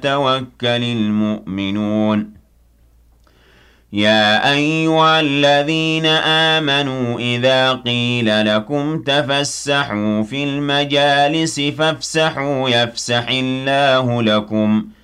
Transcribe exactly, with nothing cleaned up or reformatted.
فَلْيَتَوَكَّلِ الْمُؤْمِنُونَ يَا أَيُّهَا الَّذِينَ آمَنُوا إِذَا قِيلَ لَكُمْ تَفَسَّحُوا فِي الْمَجَالِسِ فَافْسَحُوا يَفْسَحِ اللَّهُ لَكُمْ